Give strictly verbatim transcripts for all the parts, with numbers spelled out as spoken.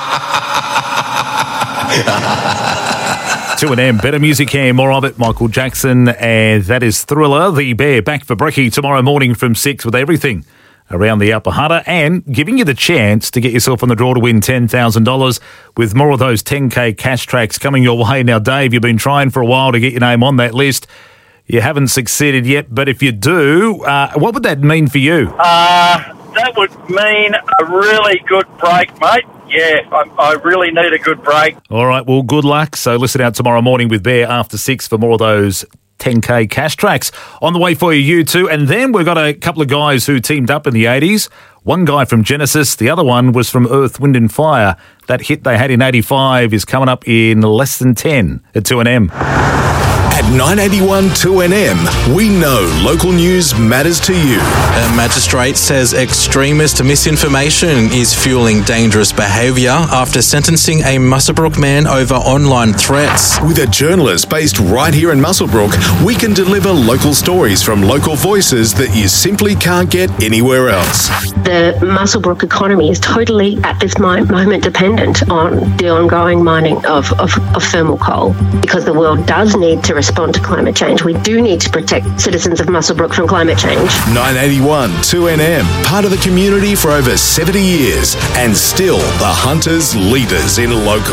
two and M, better music here, more of it, Michael Jackson, and that is Thriller. The Bear back for brekkie tomorrow morning from six with everything around the Upper Hunter and giving you the chance to get yourself on the draw to win ten thousand dollars with more of those ten K cash tracks coming your way. Now, Dave, you've been trying for a while to get your name on that list. You haven't succeeded yet, but if you do, uh, what would that mean for you? Uh, that would mean a really good break, mate. Yeah, I, I really need a good break. All right, well, good luck. So listen out tomorrow morning with Bear after six for more of those ten K cash tracks. On the way for you, you two. And then we've got a couple of guys who teamed up in the eighties. One guy from Genesis, the other one was from Earth, Wind and Fire. That hit they had in eighty-five is coming up in less than ten at two and M. At nine eighty-one two N M, we know local news matters to you. A magistrate says extremist misinformation is fueling dangerous behaviour after sentencing a Muswellbrook man over online threats. With a journalist based right here in Muswellbrook, we can deliver local stories from local voices that you simply can't get anywhere else. The Muswellbrook economy is totally, at this moment, dependent on the ongoing mining of, of, of thermal coal because the world does need to respond to climate change. We do need to protect citizens of Muswellbrook from climate change. nine eighty-one two N M, part of the community for over seventy years and still the Hunters leaders in local.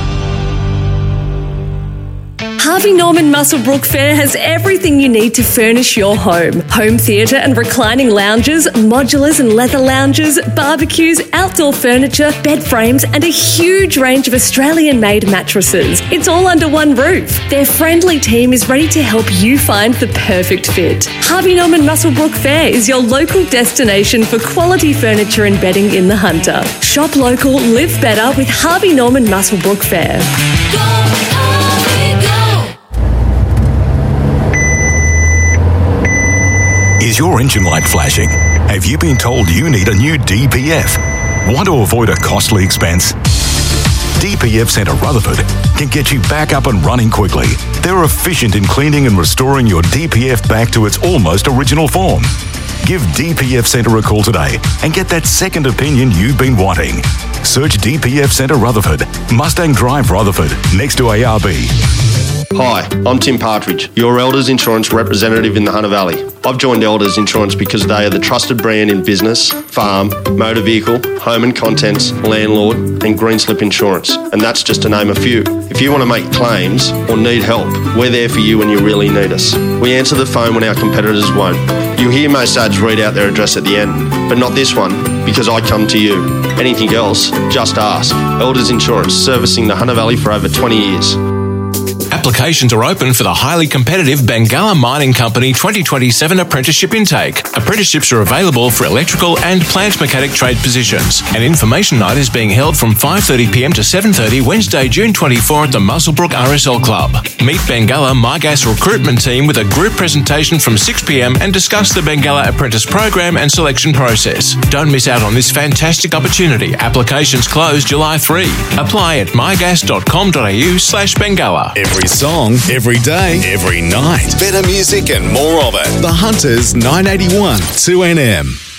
Harvey Norman Muswellbrook Fair has everything you need to furnish your home. Home theatre and reclining lounges, modulars and leather lounges, barbecues, outdoor furniture, bed frames and a huge range of Australian-made mattresses. It's all under one roof. Their friendly team is ready to help you find the perfect fit. Harvey Norman Muswellbrook Fair is your local destination for quality furniture and bedding in the Hunter. Shop local, live better with Harvey Norman Muswellbrook Fair. Go! Is your engine light flashing? Have you been told you need a new D P F? Want to avoid a costly expense? D P F Centre Rutherford can get you back up and running quickly. They're efficient in cleaning and restoring your D P F back to its almost original form. Give D P F Centre a call today and get that second opinion you've been wanting. Search D P F Centre Rutherford, Mustang Drive Rutherford, next to A R B. Hi, I'm Tim Partridge, your Elders Insurance representative in the Hunter Valley. I've joined Elders Insurance because they are the trusted brand in business, farm, motor vehicle, home and contents, landlord and green slip insurance. And that's just to name a few. If you want to make claims or need help, we're there for you when you really need us. We answer the phone when our competitors won't. You hear most ads read out their address at the end, but not this one, because I come to you. Anything else, just ask. Elders Insurance, servicing the Hunter Valley for over twenty years. Applications are open for the highly competitive Bengalla Mining Company twenty twenty-seven apprenticeship intake. Apprenticeships are available for electrical and plant mechanic trade positions. An information night is being held from five thirty p m to seven thirty Wednesday, June twenty-fourth at the Muswellbrook R S L Club. Meet Bengalla MyGas recruitment team with a group presentation from six p m and discuss the Bengalla apprentice program and selection process. Don't miss out on this fantastic opportunity. Applications close July third. Apply at mygas dot com dot a u slash Bengalla. Every song, every day, every night. Better music and more of it. The Hunters nine eighty-one two N M.